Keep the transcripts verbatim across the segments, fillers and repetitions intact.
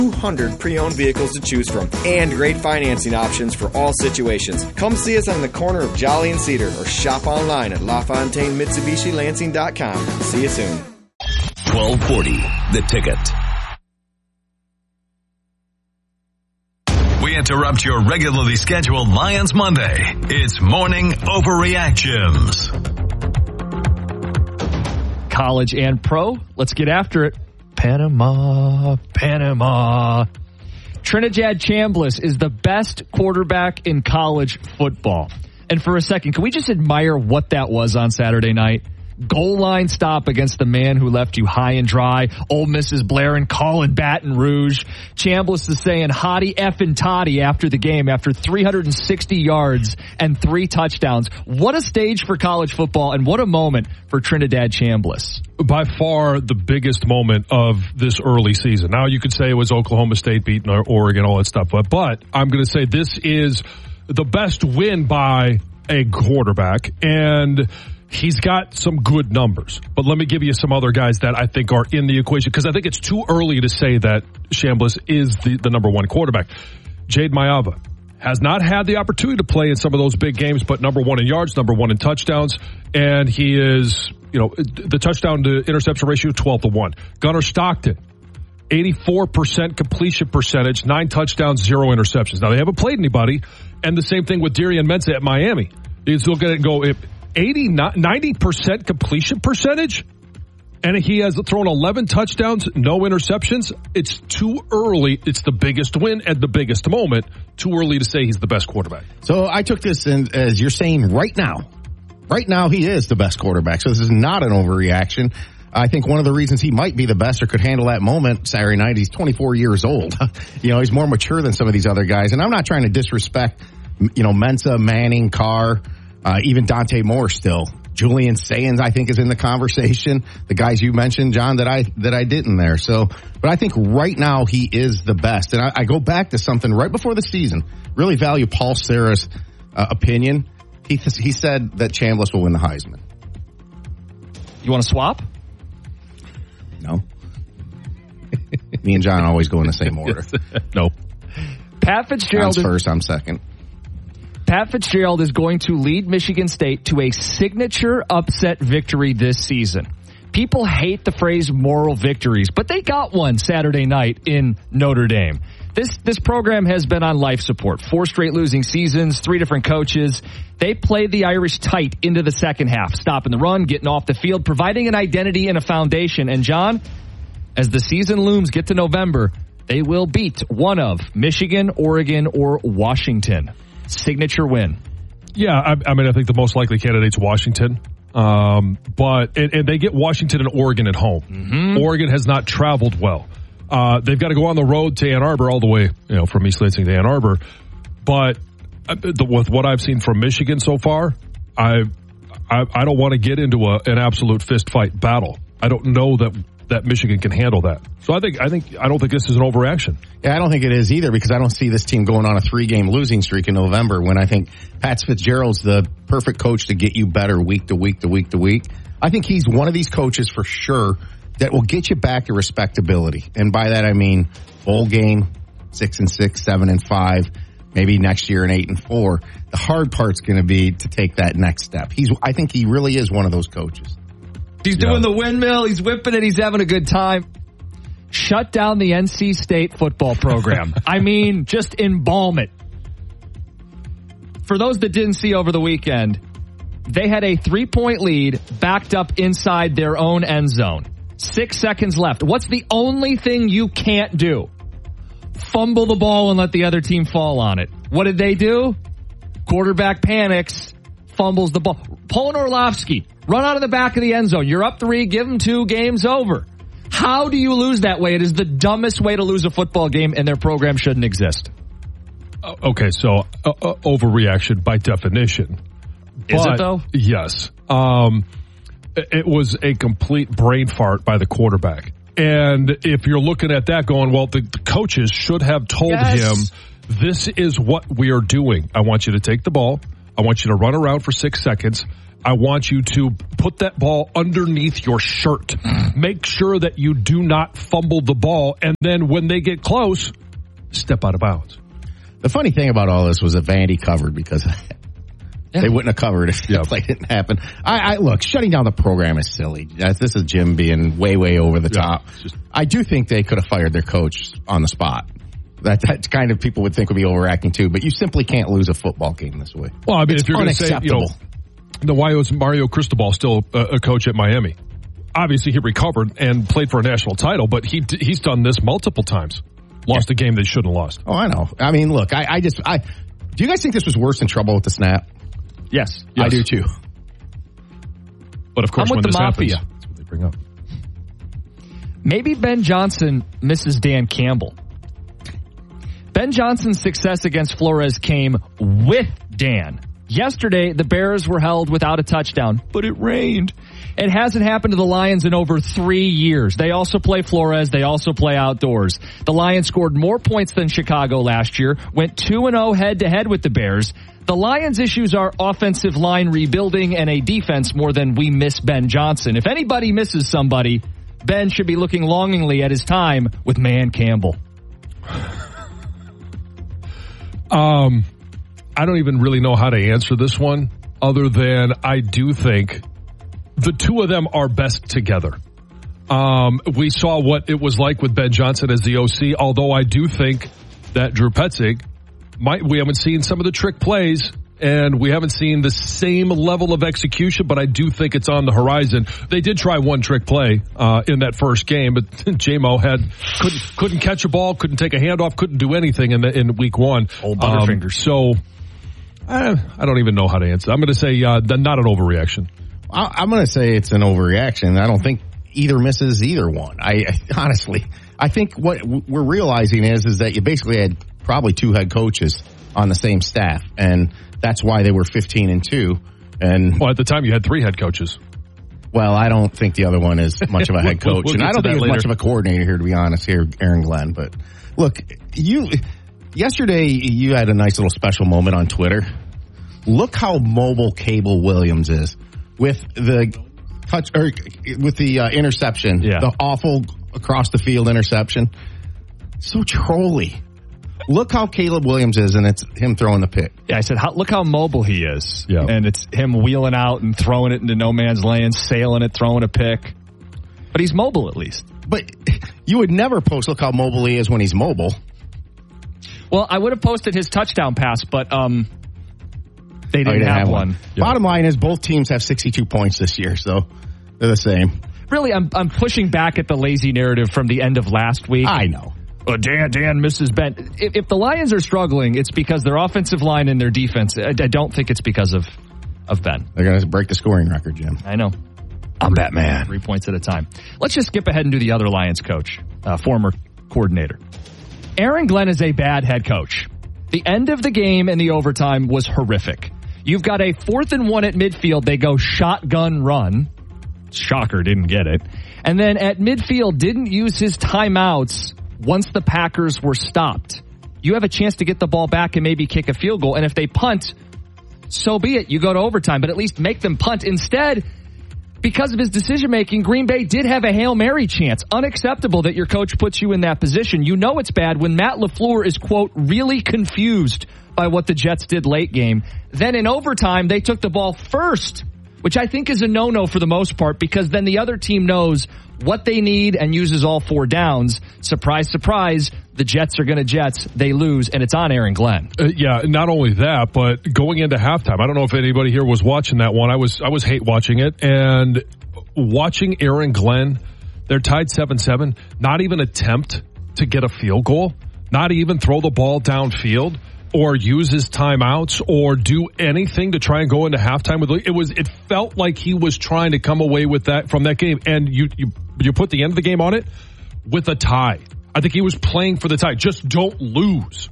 two hundred pre-owned vehicles to choose from and great financing options for all situations. Come see us on the corner of Jolly and Cedar or shop online at LaFontaine Mitsubishi Lansing dot com. See you soon. twelve forty, The Ticket. We interrupt your regularly scheduled Lions Monday. It's Morning Overreactions. College and pro, let's get after it. Panama, Panama. Trinidad Chambliss is the best quarterback in college football. And for a second, can we just admire what that was on Saturday night? Goal line stop against the man who left you high and dry. Ole Miss is blaring, calling Baton Rouge. Chambliss is saying hottie effing toddy after the game after three hundred sixty yards and three touchdowns. What a stage for college football and what a moment for Trinidad Chambliss. By far the biggest moment of this early season. Now you could say it was Oklahoma State beating Oregon, all that stuff, but, but I'm going to say this is the best win by a quarterback, and he's got some good numbers. But let me give you some other guys that I think are in the equation, because I think it's too early to say that Chambliss is the, the number one quarterback. Jade Mayava has not had the opportunity to play in some of those big games, but number one in yards, number one in touchdowns, and he is, you know, the touchdown to interception ratio, twelve to one. Gunnar Stockton, eighty-four percent completion percentage, nine touchdowns, zero interceptions. Now, they haven't played anybody, and the same thing with Darian Mensah at Miami. You just look at it and go, eighty, ninety percent completion percentage, and he has thrown eleven touchdowns, no interceptions. It's too early. It's the biggest win at the biggest moment. Too early to say he's the best quarterback. So I took this in, as you're saying right now. Right now, he is the best quarterback. So this is not an overreaction. I think one of the reasons he might be the best or could handle that moment Saturday night, he's twenty-four years old. You know, he's more mature than some of these other guys. And I'm not trying to disrespect, you know, Mensah, Manning, Carr, uh, even Dante Moore still. Julian Sayans, I think, is in the conversation. The guys you mentioned, John, that I that I didn't there. So, but I think right now he is the best. And I, I go back to something right before the season. Really value Paul Serra's uh, opinion. He he said that Chambliss will win the Heisman. You want to swap? No. Me and John always go in the same order. No. Pat Fitzgerald John's first, I'm second. Pat Fitzgerald is going to lead Michigan State to a signature upset victory this season. People hate the phrase moral victories, but they got one Saturday night in Notre Dame. This this program has been on life support. Four straight losing seasons, three different coaches. They played the Irish tight into the second half, stopping the run, getting off the field, providing an identity and a foundation. And, John, as the season looms, get to November, they will beat one of Michigan, Oregon, or Washington. Signature win. Yeah, I, I mean, I think the most likely candidate's Washington. Um, but and, and they get Washington and Oregon at home. Mm-hmm. Oregon has not traveled well. Uh, they've got to go on the road to Ann Arbor all the way, you know, from East Lansing to Ann Arbor. But uh, the, with what I've seen from Michigan so far, I I, I don't want to get into a, an absolute fist fight battle. I don't know that that Michigan can handle that. So I think I think I don't think this is an overreaction. Yeah, I don't think it is either, because I don't see this team going on a three-game losing streak in November when I think Pat Fitzgerald's the perfect coach to get you better week to week to week to week. I think he's one of these coaches for sure that will get you back to respectability. And by that I mean bowl game, six and six, seven and five, maybe next year an eight and four. The hard part's going to be to take that next step. He's I think he really is one of those coaches. He's Yeah. doing the windmill. He's whipping it. He's having a good time. Shut down the N C State football program. I mean, just embalm it. For those that didn't see over the weekend, they had a three-point lead backed up inside their own end zone. Six seconds left. What's the only thing you can't do? Fumble the ball and let the other team fall on it. What did they do? Quarterback panics, fumbles the ball. Poland Orlovsky, run out of the back of the end zone. You're up three, give them two, game's over. How do you lose that way? It is the dumbest way to lose a football game, and their program shouldn't exist. Uh, okay, so uh, uh, overreaction by definition. Is But, it, though? Yes. Um, it, it was a complete brain fart by the quarterback. And if you're looking at that going, well, the, the coaches should have told Yes. him, this is what we are doing. I want you to take the ball. I want you to run around for six seconds. I want you to put that ball underneath your shirt. Make sure that you do not fumble the ball. And then when they get close, step out of bounds. The funny thing about all this was that Vandy covered because of that. Yeah. They wouldn't have covered if the play didn't happen. I, I look, shutting down the program is silly. This is Jim being way, way over the yeah, top. Just, I do think they could have fired their coach on the spot. That that kind of people would think would be overacting too, but you simply can't lose a football game this way. Well, I mean, it's if you're going to say, you know, the why was Mario Cristobal still a, a coach at Miami? Obviously, he recovered and played for a national title, but he he's done this multiple times. Lost yeah. a game they shouldn't have lost. Oh, I know. I mean, look, I, I just, I do you guys think this was worse than trouble with the snap? Yes, yes. I do too. But of course, I'm with when the this mafia. happens, that's what they bring up. Maybe Ben Johnson misses Dan Campbell. Ben Johnson's success against Flores came with Dan. Yesterday, the Bears were held without a touchdown, but it rained. It hasn't happened to the Lions in over three years. They also play Flores. They also play outdoors. The Lions scored more points than Chicago last year, went two and oh head-to-head with the Bears. The Lions' issues are offensive line rebuilding and a defense more than we miss Ben Johnson. If anybody misses somebody, Ben should be looking longingly at his time with Man Campbell. Um, I don't even really know how to answer this one other than I do think the two of them are best together. Um, we saw what it was like with Ben Johnson as the O C, although I do think that Drew Petzing might, we haven't seen some of the trick plays and we haven't seen the same level of execution, but I do think it's on the horizon. They did try one trick play, uh, in that first game, but J-Mo had, couldn't, couldn't catch a ball, couldn't take a handoff, couldn't do anything in the, in week one. Old Butterfingers. Um, so, I, I don't even know how to answer. I'm going to say, uh, not an overreaction. I'm going to say it's an overreaction. I don't think either misses either one. I, I honestly, I think what we're realizing is, is that you basically had probably two head coaches on the same staff, and that's why they were fifteen and two. And well, at the time you had three head coaches. Well, I don't think the other one is much of a head coach, we'll, we'll and I don't think he's much of a coordinator here, to be honest. Here, Aaron Glenn. But look, you yesterday you had a nice little special moment on Twitter. Look how mobile Cable Williams is with the touch or with the uh, interception, yeah. the awful across the field interception. So trolly. Look how Caleb Williams is, and it's him throwing the pick. Yeah, I said, how, look how mobile he is. Yeah. And it's him wheeling out and throwing it into no man's land, sailing it, throwing a pick. But he's mobile at least. But you would never post, look how mobile he is when he's mobile. Well, I would have posted his touchdown pass, but um, they didn't, oh, didn't have, have one. one. Yeah. Bottom line is both teams have sixty-two points this year, so they're the same. Really, I'm I'm pushing back at the lazy narrative from the end of last week. I know. Oh, Dan, Dan misses Ben. If, if the Lions are struggling, it's because their offensive line and their defense. I, I don't think it's because of, of Ben. They're going to break the scoring record, Jim. I know. I'm Batman. Three points at a time. Let's just skip ahead and do the other Lions coach, uh, former coordinator. Aaron Glenn is a bad head coach. The end of the game and the overtime was horrific. You've got a fourth and one at midfield. They go shotgun run. Shocker, didn't get it. And then at midfield, didn't use his timeouts once the Packers were stopped. You have a chance to get the ball back and maybe kick a field goal. And if they punt, so be it. You go to overtime, but at least make them punt. Instead, because of his decision-making, Green Bay did have a Hail Mary chance. Unacceptable that your coach puts you in that position. You know it's bad when Matt LaFleur is, quote, really confused by what the Jets did late game. Then in overtime, they took the ball first, which I think is a no-no for the most part, because then the other team knows what they need and uses all four downs. Surprise, surprise, the Jets are going to Jets. They lose, and it's on Aaron Glenn. Uh, yeah, not only that, but going into halftime, I don't know if anybody here was watching that one. I was I was hate watching it, and watching Aaron Glenn, they're tied seven seven, not even attempt to get a field goal, not even throw the ball downfield or use his timeouts or do anything to try and go into halftime with it. Was it felt like he was trying to come away with that from that game, and you you you put the end of the game on it with a tie. I think he was playing for the tie. Just don't lose.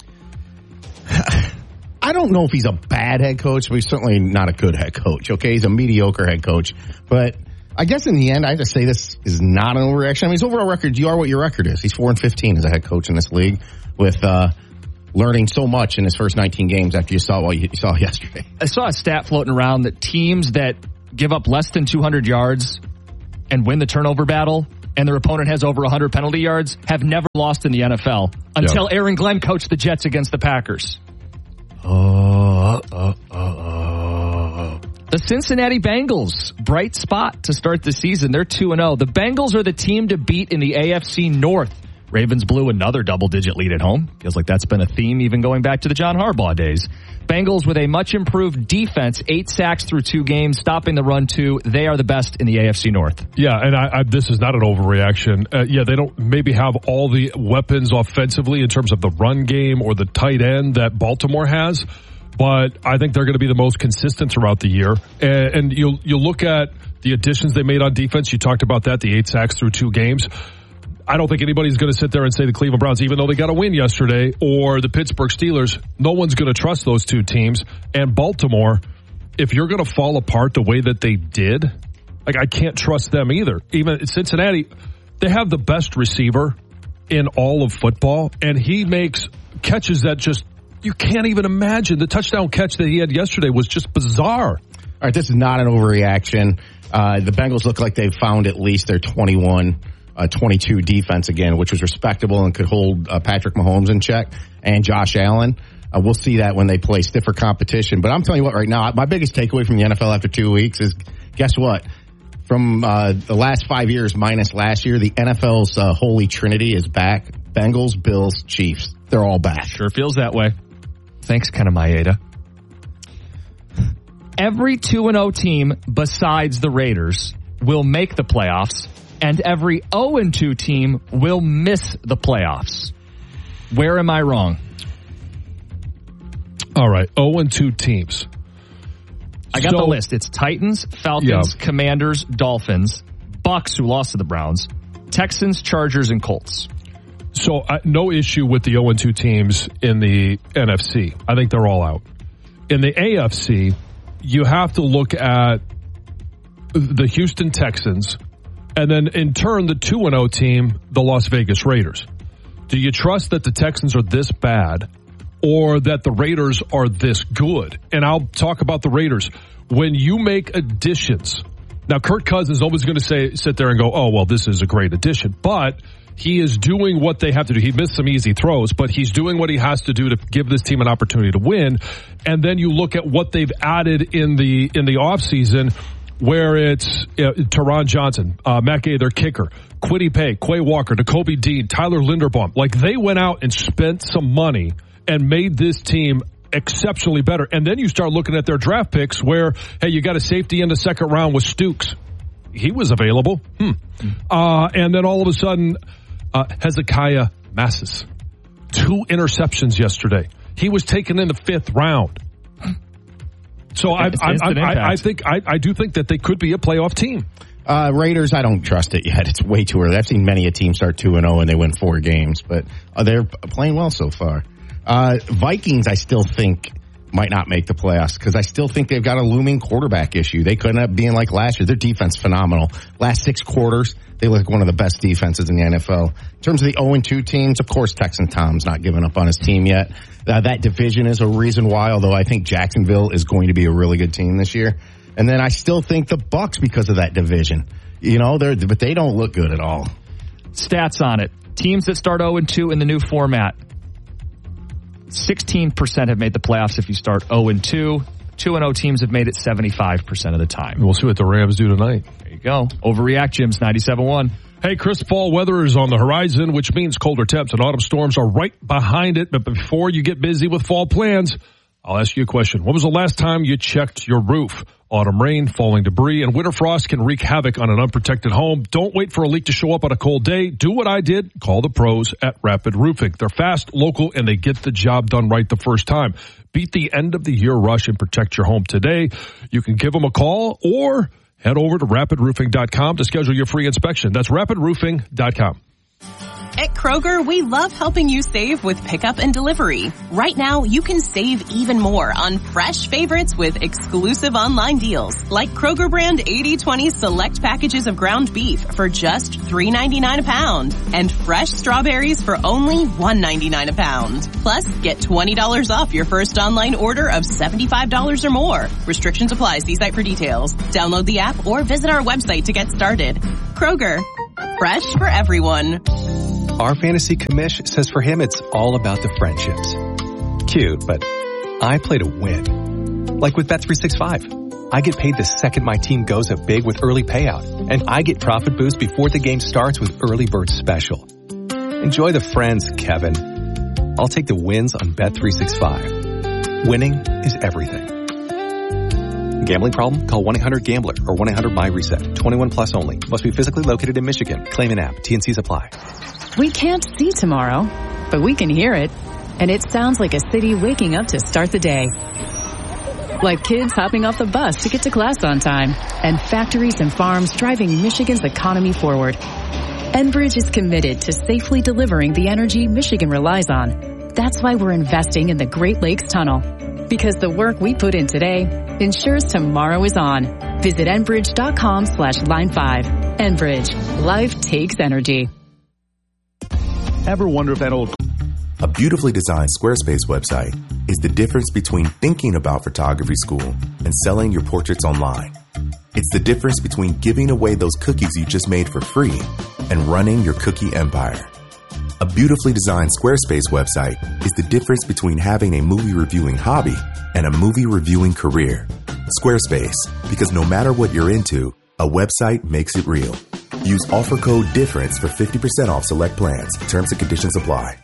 I don't know if he's a bad head coach, but he's certainly not a good head coach. Okay, he's a mediocre head coach, but I guess in the end, I have to say this is not an overreaction. I mean, his overall record, you are what your record is. He's four and fifteen as a head coach in this league with uh learning so much in his first nineteen games after you saw what you saw yesterday. I saw a stat floating around that teams that give up less than two hundred yards and win the turnover battle, and their opponent has over one hundred penalty yards, have never lost in the N F L until yep. Aaron Glenn coached the Jets against the Packers. Uh, uh, uh, uh. The Cincinnati Bengals, bright spot to start the season. They're two and oh. The Bengals are the team to beat in the A F C North. Ravens blew another double-digit lead at home. Feels like that's been a theme even going back to the John Harbaugh days. Bengals with a much-improved defense, eight sacks through two games, stopping the run too. They are the best in the A F C North. Yeah, and I, I, this is not an overreaction. Uh, yeah, they don't maybe have all the weapons offensively in terms of the run game or the tight end that Baltimore has, but I think they're going to be the most consistent throughout the year. And, and you'll, you'll look at the additions they made on defense. You talked about that, the eight sacks through two games. I don't think anybody's going to sit there and say the Cleveland Browns, even though they got a win yesterday, or the Pittsburgh Steelers, no one's going to trust those two teams. And Baltimore, if you're going to fall apart the way that they did, like I can't trust them either. Even Cincinnati, they have the best receiver in all of football, and he makes catches that just, you can't even imagine. The touchdown catch that he had yesterday was just bizarre. All right, this is not an overreaction. Uh, the Bengals look like they've found at least their twenty-one Uh, twenty-two defense again, which was respectable and could hold uh, Patrick Mahomes in check and Josh Allen. Uh, we'll see that when they play stiffer competition. But I'm telling you what, right now, my biggest takeaway from the N F L after two weeks is, guess what? From uh, the last five years minus last year, the N F L's uh, holy trinity is back. Bengals, Bills, Chiefs. They're all back. Sure feels that way. Thanks, Ken Maeda. Every two and oh team besides the Raiders will make the playoffs, and every oh and two team will miss the playoffs. Where am I wrong? All right, oh and two teams. I got so, the list. It's Titans, Falcons, yeah. Commanders, Dolphins, Bucks, who lost to the Browns, Texans, Chargers, and Colts. So uh, no issue with the oh and two teams in the N F C. I think they're all out. In the A F C, you have to look at the Houston Texans, and then, in turn, the two and oh team, the Las Vegas Raiders. Do you trust that the Texans are this bad or that the Raiders are this good? And I'll talk about the Raiders. When you make additions, now Kirk Cousins is always going to say, sit there and go, oh, well, this is a great addition. But he is doing what they have to do. He missed some easy throws, but he's doing what he has to do to give this team an opportunity to win. And then you look at what they've added in the in the offseason, where it's uh, Teron Johnson, uh, Matt Gay, their kicker, Kwity Paye, Quay Walker, Nakobe Dean, Tyler Linderbaum. Like, they went out and spent some money and made this team exceptionally better. And then you start looking at their draft picks where, hey, you got a safety in the second round with Stooks. He was available. Hmm. Uh, and then all of a sudden, uh, Hezekiah Massis. Two interceptions yesterday. He was taken in the fifth round. So I, I, I, I think I, I do think that they could be a playoff team. Uh, Raiders, I don't trust it yet. It's way too early. I've seen many a team start two and oh and they win four games, but uh, they're playing well so far. Uh, Vikings, I still think might not make the playoffs because I still think they've got a looming quarterback issue. They couldn't have been like last year. Their defense phenomenal. Last six quarters, they look like one of the best defenses in the N F L. In terms of the oh and two teams, of course, Texan Tom's not giving up on his team yet. Uh, that division is a reason why, although I think Jacksonville is going to be a really good team this year. And then I still think the Bucks because of that division. You know, they're but they don't look good at all. Stats on it. Teams that start oh and two in the new format. sixteen percent have made the playoffs if you start oh and two. two and oh teams have made it seventy-five percent of the time. We'll see what the Rams do tonight. There you go. Overreact, Jim's ninety-seven point one. Hey, crisp fall weather is on the horizon, which means colder temps and autumn storms are right behind it. But before you get busy with fall plans, I'll ask you a question. When was the last time you checked your roof? Autumn rain, falling debris, and winter frost can wreak havoc on an unprotected home. Don't wait for a leak to show up on a cold day. Do what I did. Call the pros at Rapid Roofing. They're fast, local, and they get the job done right the first time. Beat the end of the year rush and protect your home today. You can give them a call or head over to rapid roofing dot com to schedule your free inspection. That's rapid roofing dot com. At Kroger, we love helping you save with pickup and delivery. Right now, you can save even more on fresh favorites with exclusive online deals, like Kroger brand eighty twenty select packages of ground beef for just three ninety-nine a pound, and fresh strawberries for only one ninety-nine a pound. Plus, get twenty dollars off your first online order of seventy-five dollars or more. Restrictions apply. See site for details. Download the app or visit our website to get started. Kroger, fresh for everyone. Our fantasy commish says for him it's all about the friendships. Cute, but I play to win. Like with Bet three sixty-five. I get paid the second my team goes up big with early payout. And I get profit boost before the game starts with Early Bird Special. Enjoy the friends, Kevin. I'll take the wins on Bet three sixty-five. Winning is everything. Gambling problem? Call one eight hundred gambler or one eight hundred my reset. twenty-one plus only. Must be physically located in Michigan. Claim an app. T and Cs apply. We can't see tomorrow, but we can hear it. And it sounds like a city waking up to start the day. Like kids hopping off the bus to get to class on time. And factories and farms driving Michigan's economy forward. Enbridge is committed to safely delivering the energy Michigan relies on. That's why we're investing in the Great Lakes Tunnel. Because the work we put in today ensures tomorrow is on. Visit Enbridge.com slash line five. Enbridge. Life takes energy. Ever wonder if that old... A beautifully designed Squarespace website is the difference between thinking about photography school and selling your portraits online. It's the difference between giving away those cookies you just made for free and running your cookie empire. A beautifully designed Squarespace website is the difference between having a movie reviewing hobby and a movie reviewing career. Squarespace, because no matter what you're into, a website makes it real. Use offer code DIFFERENCE for fifty percent off select plans. Terms and conditions apply.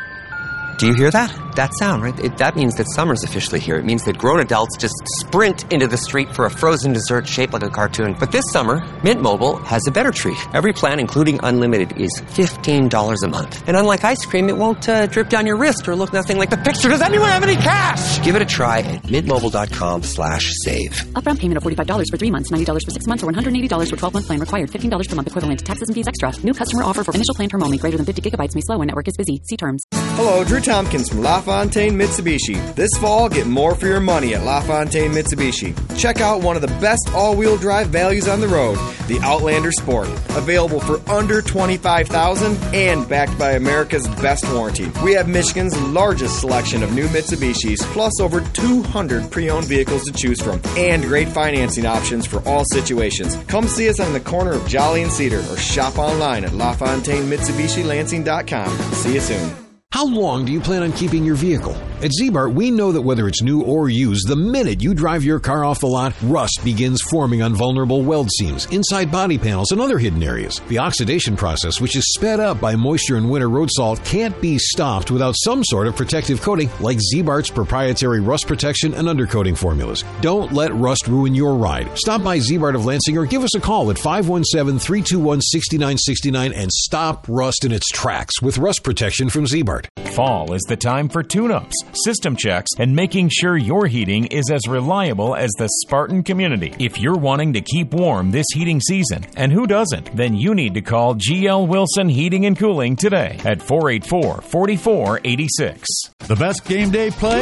Do you hear that? That sound, right? It, that means that summer's officially here. It means that grown adults just sprint into the street for a frozen dessert shaped like a cartoon. But this summer, Mint Mobile has a better treat. Every plan, including unlimited, is fifteen dollars a month. And unlike ice cream, it won't uh, drip down your wrist or look nothing like the picture. Does anyone have any cash? Give it a try at mintmobile.com slash save. Upfront payment of forty-five dollars for three months, ninety dollars for six months, or one hundred eighty dollars for twelve-month plan required. fifteen dollars per month equivalent. Taxes and fees extra. New customer offer for initial plan term only. Greater than fifty gigabytes may slow when network is busy. See terms. Hello, Drew Tompkins from LaFontaine Mitsubishi. This fall, get more for your money at LaFontaine Mitsubishi. Check out one of the best all-wheel drive values on the road, the Outlander Sport. Available for under twenty-five thousand dollars and backed by America's best warranty. We have Michigan's largest selection of new Mitsubishis, plus over two hundred pre-owned vehicles to choose from, and great financing options for all situations. Come see us on the corner of Jolly and Cedar, or shop online at La Fontaine Mitsubishi Lansing dot com. See you soon. How long do you plan on keeping your vehicle? At Z-Bart, we know that whether it's new or used, the minute you drive your car off the lot, rust begins forming on vulnerable weld seams, inside body panels, and other hidden areas. The oxidation process, which is sped up by moisture and winter road salt, can't be stopped without some sort of protective coating like Z-Bart's proprietary rust protection and undercoating formulas. Don't let rust ruin your ride. Stop by Z-Bart of Lansing or give us a call at five one seven, three two one, six nine six nine and stop rust in its tracks with rust protection from Z-Bart. Fall is the time for tune-ups, system checks, and making sure your heating is as reliable as the Spartan community. If you're wanting to keep warm this heating season, and who doesn't, then you need to call G L Wilson Heating and Cooling today at four eight four, four four eight six. The best game day play?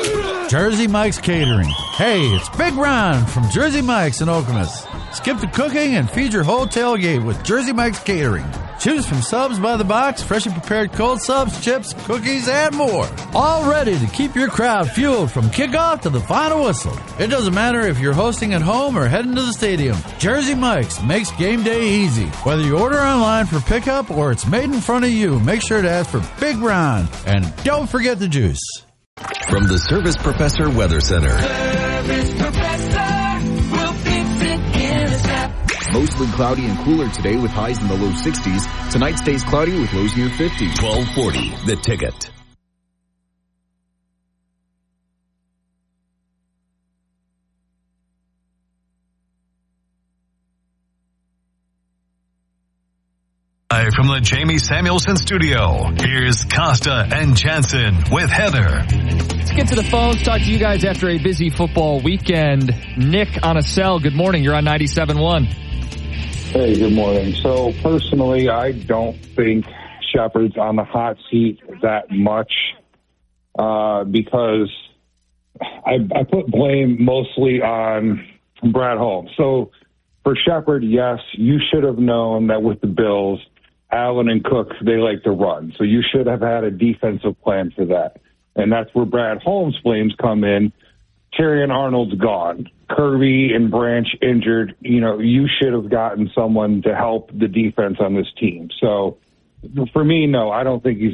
Jersey Mike's Catering. Hey, it's Big Ron from Jersey Mike's in Okemos. Skip the cooking and feed your whole tailgate with Jersey Mike's Catering. Choose from subs by the box, freshly prepared cold subs, chips, cookies, and more. All ready to keep your crowd fueled from kickoff to the final whistle. It doesn't matter if you're hosting at home or heading to the stadium. Jersey Mike's makes game day easy. Whether you order online for pickup or it's made in front of you, make sure to ask for Big Ron. And don't forget the juice. From the Service Professor Weather Center. Service Professor will fix it in a snap. Mostly cloudy and cooler today with highs in the low sixties. Tonight stays cloudy with lows near fifty. twelve forty, The Ticket. Live from the Jamie Samuelson studio, here's Costa and Jansen with Heather. Let's get to the phones, talk to you guys after a busy football weekend. Nick on a cell, good morning. You're on ninety-seven point one. Hey, good morning. So personally, I don't think Shepard's on the hot seat that much uh, because I, I put blame mostly on Brad Holmes. So for Shepard, yes, you should have known that with the Bills, Allen and Cook, they like to run. So you should have had a defensive plan for that. And that's where Brad Holmes' blames come in. Terrion Arnold's gone. Kirby and Branch injured. You know, you should have gotten someone to help the defense on this team. So for me, no, I don't think he's